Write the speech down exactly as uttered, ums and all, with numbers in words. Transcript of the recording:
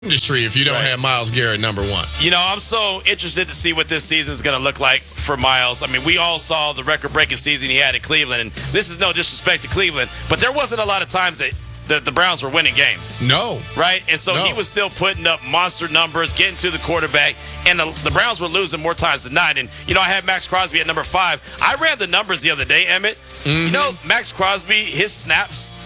industry if you don't Right. have Myles Garrett number one. You know, I'm so interested to see what this season is going to look like for Myles. I mean, we all saw the record-breaking season he had in Cleveland, and this is no disrespect to Cleveland, but there wasn't a lot of times that the, the Browns were winning games. No. Right? And so No. he was still putting up monster numbers, getting to the quarterback, and the, the Browns were losing more times than not. And, you know, I had Max Crosby at number five. I ran the numbers the other day, Emmett. Mm-hmm. You know, Max Crosby, his snaps